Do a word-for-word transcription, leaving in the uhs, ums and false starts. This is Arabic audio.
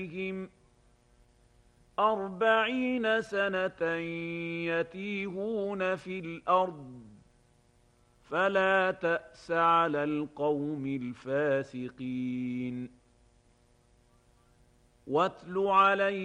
عليهم أربعين سنة يتيهون في الأرض فلا تأس على القوم الفاسقين واتل عليهم